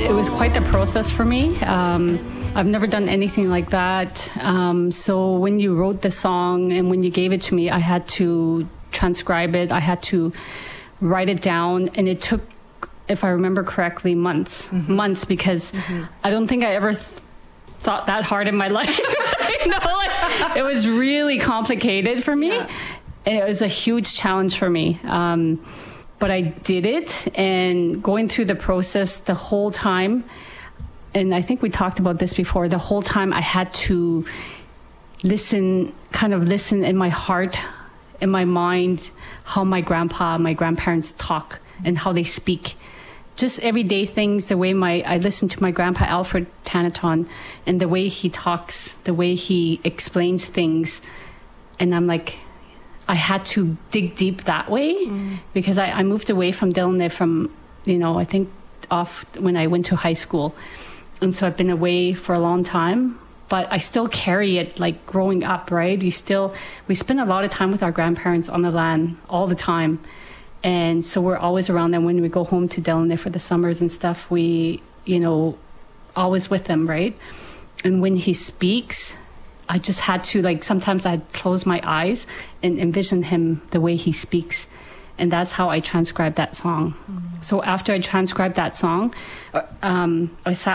It was quite the process for me. I've never done anything like that. So when you wrote the song and when you gave it to me, I had to transcribe it. I had to write it down. And it took, if I remember correctly, months because I don't think I ever thought that hard in my life. It was really complicated for me. Yeah. And it was a huge challenge for me. But I did it, and going through the process the whole time, and I think we talked about this before, the whole time I had to listen in my heart, in my mind, how my grandpa, my grandparents talk and how they speak. Just everyday things, the way I listen to my grandpa, Alfred Tanaton, and the way he talks, the way he explains things. And I'm like, I had to dig deep that way because I moved away from Delaunay from, I think off when I went to high school. And so I've been away for a long time, but I still carry it like growing up, right? We spend a lot of time with our grandparents on the land all the time. And so we're always around them. When we go home to Delaunay for the summers and stuff, we, always with them, right? And when he speaks, I just had to, sometimes I'd close my eyes and envision him the way he speaks. And that's how I transcribed that song. So after I transcribed that song, I sat